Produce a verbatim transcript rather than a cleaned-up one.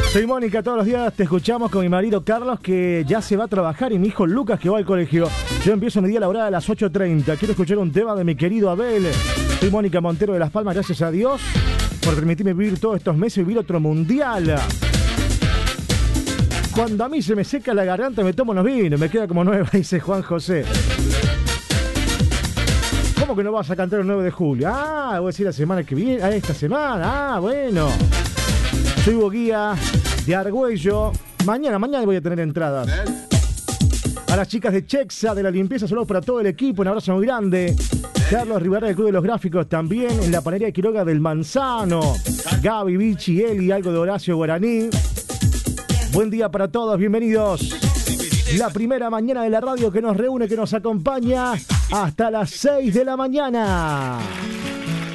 Soy Mónica, todos los días te escuchamos con mi marido Carlos, que ya se va a trabajar, y mi hijo Lucas, que va al colegio. Yo empiezo mi día laboral a las ocho treinta. Quiero escuchar un tema de mi querido Abel. Soy Mónica Montero de Las Palmas, gracias a Dios por permitirme vivir todos estos meses, vivir otro mundial. Cuando a mí se me seca la garganta me tomo unos vinos, me queda como nueva, dice Juan José. ¿Cómo que no vas a cantar el nueve de julio? Ah, voy a decir la semana que viene, ah, esta semana, ah, bueno. Soy Hugo Guía de Argüello. Mañana, mañana voy a tener entradas. A las chicas de Chexa, de la limpieza, saludos para todo el equipo, un abrazo muy grande. Carlos Rivera del Club de los Gráficos también, en la panadería Quiroga del Manzano. Gaby, Vichy, Eli, algo de Horacio Guaraní. Buen día para todos, bienvenidos. La primera mañana de la radio que nos reúne, que nos acompaña hasta las seis de la mañana.